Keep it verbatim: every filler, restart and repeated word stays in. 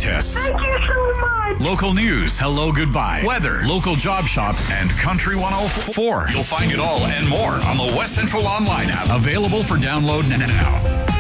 contests. Thank you so much. Local news, hello, goodbye, weather, local job shop, and Country one oh four. You'll find it all and more on the West Central Online app, available for download now.